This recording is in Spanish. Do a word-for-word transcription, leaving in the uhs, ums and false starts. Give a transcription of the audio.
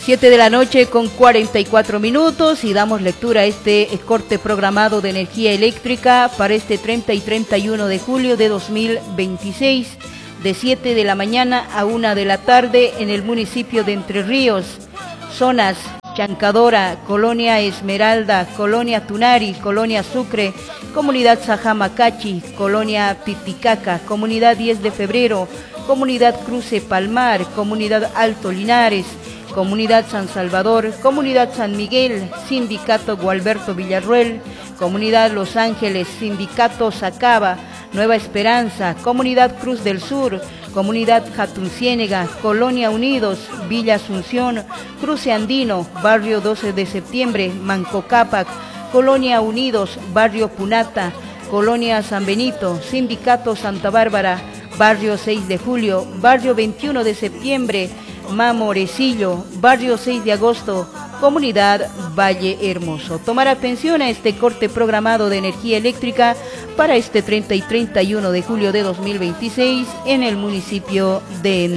siete de la noche con cuarenta y cuatro minutos y damos lectura a este corte programado de energía eléctrica para este treinta y treinta y uno de julio de dos mil veintiséis, de siete de la mañana a una de la tarde en el municipio de Entre Ríos, zonas Chancadora, Colonia Esmeralda, Colonia Tunari, Colonia Sucre, Comunidad Sajamacachi, Colonia Titicaca, Comunidad diez de febrero, Comunidad Cruce Palmar, Comunidad Alto Linares, Comunidad San Salvador, Comunidad San Miguel, Sindicato Gualberto Villarruel, Comunidad Los Ángeles, Sindicato Sacaba, Nueva Esperanza, Comunidad Cruz del Sur, Comunidad Jatunciénega, Colonia Unidos, Villa Asunción, Cruce Andino, Barrio doce de septiembre, Manco Cápac, Colonia Unidos, Barrio Punata, Colonia San Benito, Sindicato Santa Bárbara, Barrio seis de julio, Barrio veintiuno de septiembre, Mamorecillo, Barrio seis de agosto, Comunidad Valle Hermoso. Tomar atención a este corte programado de energía eléctrica para este treinta y treinta y uno de julio de dos mil veintiséis en el municipio de